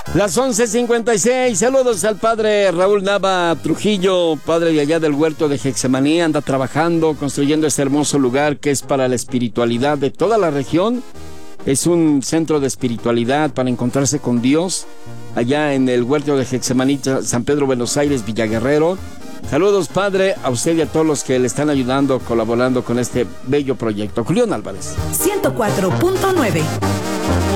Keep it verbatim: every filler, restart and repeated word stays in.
Las once cincuenta y seis, saludos al padre Raúl Nava Trujillo, padre de allá del huerto de Getsemaní, anda trabajando, construyendo este hermoso lugar que es para la espiritualidad de toda la región. Es un centro de espiritualidad para encontrarse con Dios, allá en el huerto de Getsemaní, San Pedro, Buenos Aires, Villaguerrero. Saludos, padre, a usted y a todos los que le están ayudando, colaborando con este bello proyecto. Julián Álvarez. ciento cuatro punto nueve